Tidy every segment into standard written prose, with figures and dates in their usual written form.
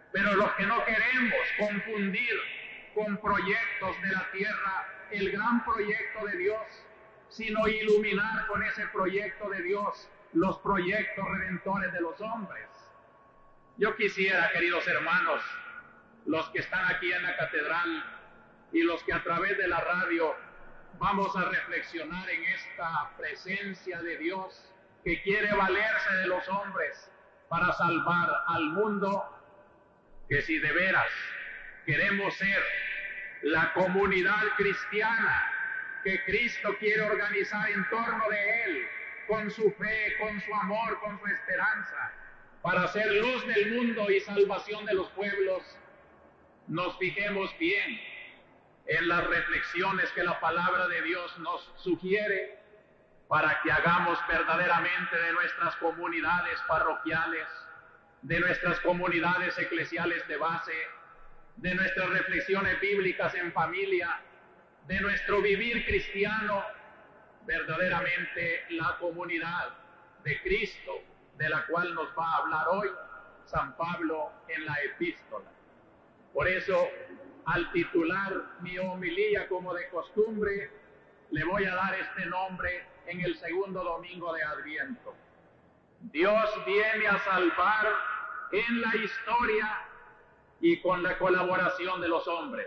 Pero los que no queremos confundir con proyectos de la tierra el gran proyecto de Dios, sino iluminar con ese proyecto de Dios los proyectos redentores de los hombres. Yo quisiera, queridos hermanos, los que están aquí en la catedral y los que a través de la radio vamos a reflexionar en esta presencia de Dios que quiere valerse de los hombres para salvar al mundo, que si de veras queremos ser la comunidad cristiana que Cristo quiere organizar en torno de Él, con su fe, con su amor, con su esperanza, para ser luz del mundo y salvación de los pueblos, nos fijemos bien en las reflexiones que la palabra de Dios nos sugiere para que hagamos verdaderamente de nuestras comunidades parroquiales, de nuestras comunidades eclesiales de base, de nuestras reflexiones bíblicas en familia, de nuestro vivir cristiano, verdaderamente la comunidad de Cristo, de la cual nos va a hablar hoy San Pablo en la epístola. Por eso, al titular mi homilía como de costumbre, le voy a dar este nombre en el segundo domingo de Adviento. Dios viene a salvar en la historia y con la colaboración de los hombres.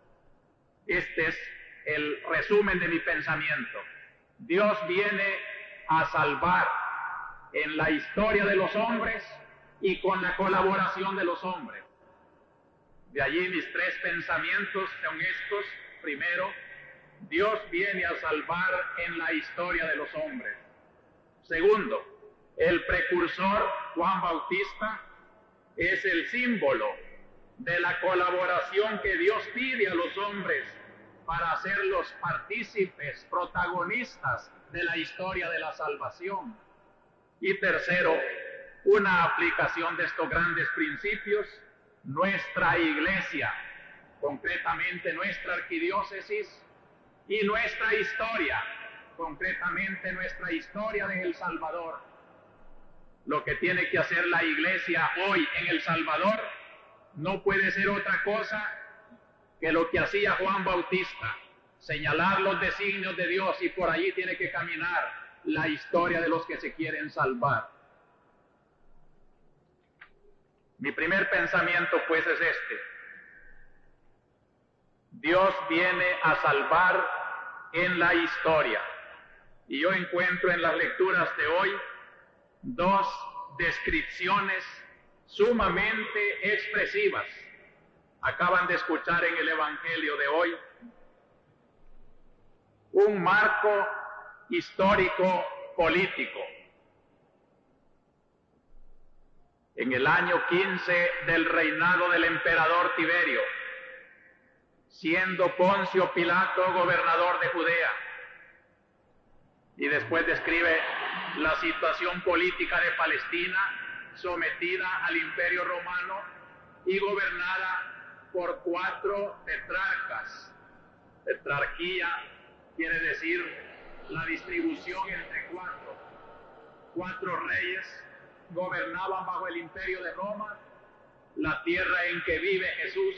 Este es el resumen de mi pensamiento. Dios viene a salvar en la historia de los hombres y con la colaboración de los hombres. De allí mis tres pensamientos son estos. Primero, Dios viene a salvar en la historia de los hombres. Segundo, el precursor Juan Bautista es el símbolo de la colaboración que Dios pide a los hombres para hacerlos partícipes, protagonistas de la historia de la salvación. Y tercero, una aplicación de estos grandes principios, nuestra iglesia, concretamente nuestra arquidiócesis, y nuestra historia, concretamente nuestra historia de El Salvador. Lo que tiene que hacer la iglesia hoy en El Salvador no puede ser otra cosa que lo que hacía Juan Bautista, señalar los designios de Dios, y por allí tiene que caminar la historia de los que se quieren salvar. Mi primer pensamiento pues es este: Dios viene a salvar en la historia. Y yo encuentro en las lecturas de hoy dos descripciones sumamente expresivas. Acaban de escuchar en el Evangelio de hoy un marco histórico político. En el año 15 del reinado del emperador Tiberio, siendo Poncio Pilato gobernador de Judea, y después describe la situación política de Palestina, sometida al Imperio Romano y gobernada por 4 tetrarcas. Tetrarquía quiere decir la distribución entre 4 reyes gobernaban bajo el Imperio de Roma la tierra en que vive Jesús.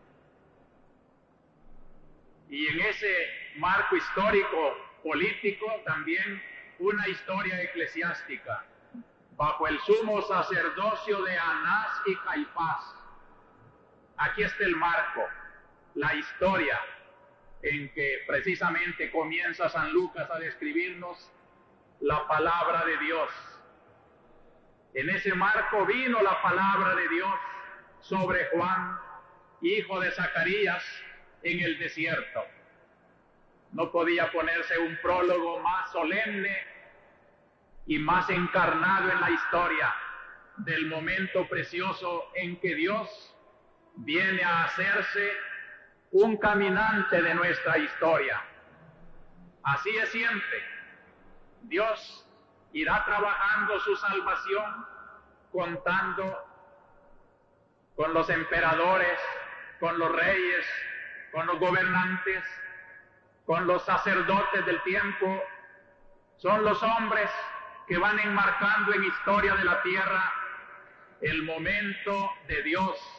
Y en ese marco histórico político también una historia eclesiástica bajo el sumo sacerdocio de Anás y Caifás. Aquí está el marco, la historia en que precisamente comienza San Lucas a describirnos la palabra de Dios. En ese marco vino la palabra de Dios sobre Juan, hijo de Zacarías, en el desierto. No podía ponerse un prólogo más solemne y más encarnado en la historia del momento precioso en que Dios viene a hacerse un caminante de nuestra historia. Así es siempre. Dios irá trabajando su salvación contando con los emperadores, con los reyes, con los gobernantes, con los sacerdotes del tiempo. Son los hombres que van enmarcando en historia de la tierra el momento de Dios